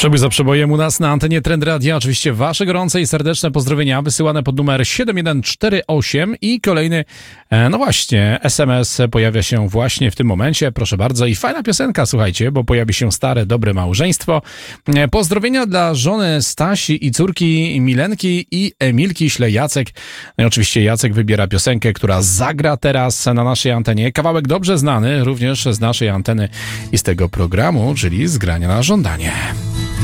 Przebój za przebojem u nas na antenie Trend Radia. Oczywiście wasze gorące i serdeczne pozdrowienia wysyłane pod numer 7148 i kolejny, no właśnie, SMS pojawia się właśnie w tym momencie. Proszę bardzo. I fajna piosenka, słuchajcie, bo pojawi się stare, dobre małżeństwo. Pozdrowienia dla żony Stasi i córki Milenki i Emilki, śle Jacek. No i oczywiście Jacek wybiera piosenkę, która zagra teraz na naszej antenie. Kawałek dobrze znany również z naszej anteny i z tego programu, czyli z grania na żądanie.